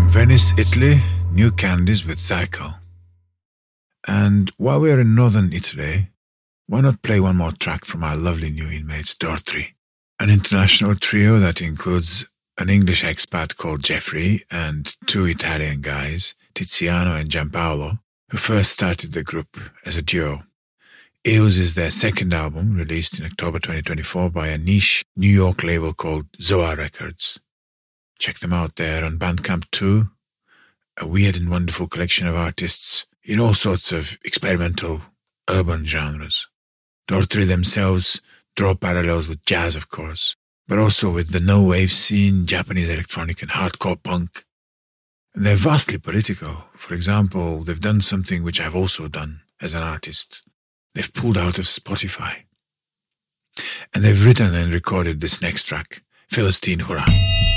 Venice, Italy, New Candies with Zyko. And while we're in northern Italy, why not play one more track from our lovely new inmates, Dortri, an international trio that includes an English expat called Jeffrey and two Italian guys, Tiziano and Giampaolo, who first started the group as a duo. Eos is their second album, released in October 2024 by a niche New York label called Zoa Records. Check them out there on Bandcamp too, a weird and wonderful collection of artists in all sorts of experimental urban genres. Dortri themselves draw parallels with jazz, of course, but also with the no-wave scene, Japanese electronic and hardcore punk. And they're vastly political. For example, they've done something which I've also done as an artist. They've pulled out of Spotify. And they've written and recorded this next track, Philistine Hurrah.